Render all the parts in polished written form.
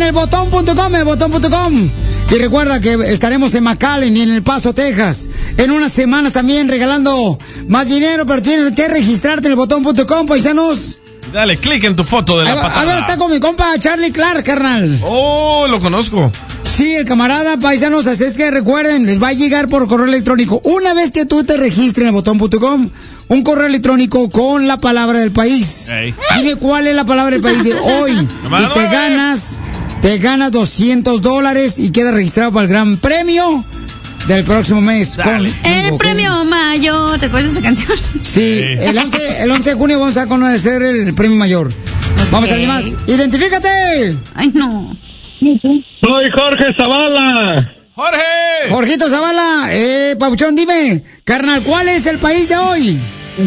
el botón.com. Y recuerda que estaremos en McAllen y en El Paso, Texas. En unas semanas también regalando más dinero, pero tienes que registrarte en el botón.com, paisanos. Dale clic en tu foto de la patada. A ver, está con mi compa Charlie Clark, carnal. Oh, lo conozco. Sí, el camarada, paisanos, así es que recuerden, les va a llegar por correo electrónico. Una vez que tú te registres en el botón.com, un correo electrónico con la palabra del país. Hey. Dime cuál es la palabra del país de hoy. Y te ganas $200 y quedas registrado para el gran premio del próximo mes. El premio mayor, ¿te acuerdas de esa canción? Sí, el 11 de junio vamos a conocer el premio mayor. Okay. Vamos a ver más. ¡Identifícate! Ay, no. Soy Jorge Zavala. ¡Jorge! Jorgito Zavala. Papuchón, dime, carnal, ¿cuál es el país de hoy?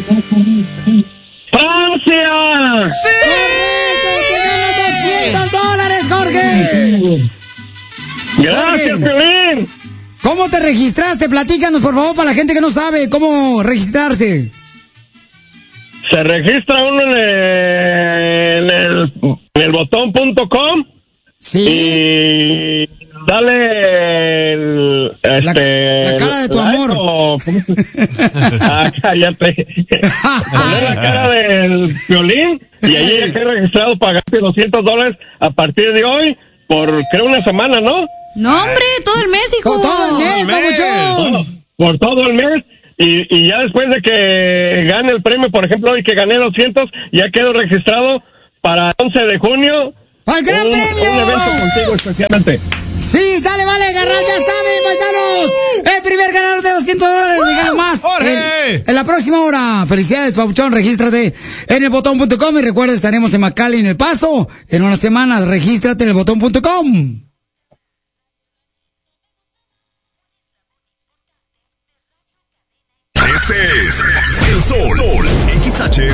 ¡Francia! ¡Sí! ¡Te ganas $200, Jorge! ¡Gracias, Piolín! ¿Cómo te registraste? Platícanos, por favor, para la gente que no sabe cómo registrarse. Se registra uno en el botón.com. Sí. Y dale la cara de tu amor. Cállate. Poner la cara del Piolín y ahí ya quedé registrado pagarte $200 a partir de hoy por creo una semana, ¿no? No, hombre, todo el mes, hijo. Todo el mes, papuchón. Por todo el mes. Y ya después de que gane el premio, por ejemplo, hoy que gané 200, ya quedo registrado para el 11 de junio. ¡Al gran premio! Un evento contigo especialmente. Sí, sale, vale, agarrar, ya saben, paisanos. El primer ganador de $200, regalo más. En la próxima hora. Felicidades, papuchón, regístrate en el botón.com y recuerda, estaremos en McAllen, en El Paso. En unas semanas, regístrate en el botón.com. Este es El Sol XH